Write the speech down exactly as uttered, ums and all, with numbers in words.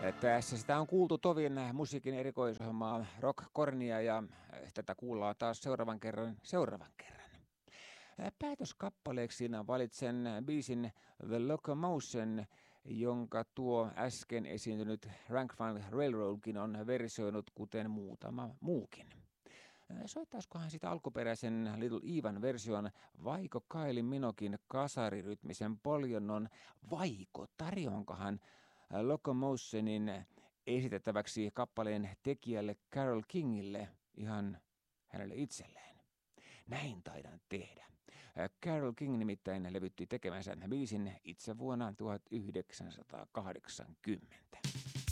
Tässä sitä on kuultu tovin musiikin erikoisohjelmaa Rock Cornia ja tätä kuullaan taas seuraavan kerran seuraavan kerran. Päätöskappaleeksi valitsen biisin The Locomotion, jonka tuo äsken esiintynyt Rank Funk Railroadkin on versioinut, kuten muutama muukin. Soittaisikohan sitä alkuperäisen Little Evan version vaiko Kylie Minoguein kasarirytmisen poljonnon, vaiko tarjonkohan Locomotionin esitettäväksi kappaleen tekijälle Carole Kingille, ihan hänelle itselleen. Näin taidan tehdä. Carole King nimittäin levytti tekemänsä biisin itse vuonna tuhatyhdeksänsataakahdeksankymmentä.